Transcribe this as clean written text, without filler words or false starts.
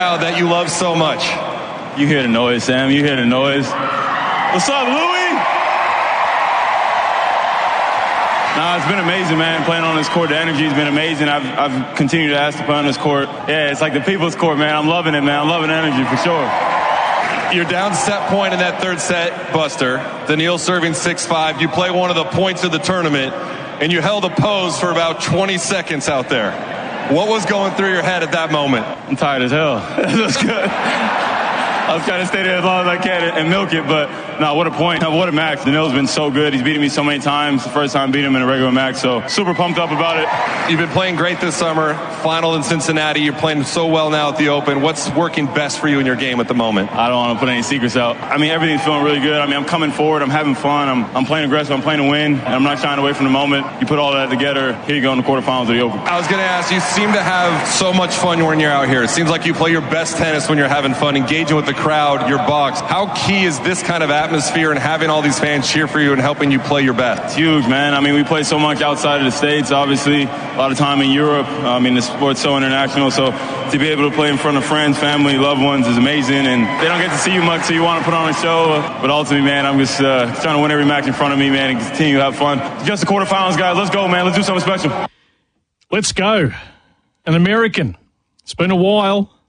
that you love so much? You hear the noise, Sam. You hear the noise. What's up, Louie? Nah, it's been amazing, man. Playing on this court, the energy has been amazing. I've continued to ask to play on this court. Yeah, it's like the people's court, man. I'm loving it, man. I'm loving the energy for sure. You're down set point in that third set, Buster. Daniil serving 6-5. You play one of the points of the tournament, and you held a pose for about 20 seconds out there. What was going through your head at that moment? I'm tired as hell. That's good. I was trying to stay there as long as I can and milk it, but no, what a point. What a match. Daniil's been so good. He's beaten me so many times. The first time I beat him in a regular match, so super pumped up about it. You've been playing great this summer. Final in Cincinnati. You're playing so well now at the Open. What's working best for you in your game at the moment? I don't want to put any secrets out. I mean, everything's feeling really good. I mean, I'm coming forward. I'm having fun. I'm playing aggressive. I'm playing to win, and I'm not shying away from the moment. You put all that together, here you go in the quarterfinals of the Open. I was going to ask, you seem to have so much fun when you're out here. It seems like you play your best tennis when you're having fun, engaging with the crowd, your box. How key is this kind of atmosphere and having all these fans cheer for you and helping you play your best? It's huge, man. I mean, we play so much outside of the States, obviously. A lot of time in Europe. I mean, the sport's so international, so to be able to play in front of friends, family, loved ones is amazing, and they don't get to see you much, so you want to put on a show. But ultimately, man, I'm just trying to win every match in front of me, man, and continue to have fun. Just the quarterfinals, guys. Let's go, man. Let's do something special. Let's go. An American. It's been a while.